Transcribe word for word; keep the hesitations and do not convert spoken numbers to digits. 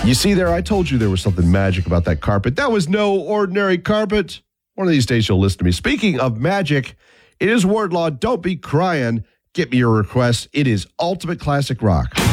You see there, I told you there was something magic about that carpet. That was no ordinary carpet. One of these days you'll listen to me. Speaking of magic, it is Wardlaw. Don't be crying. Get me your request. It is Ultimate Classic Rock.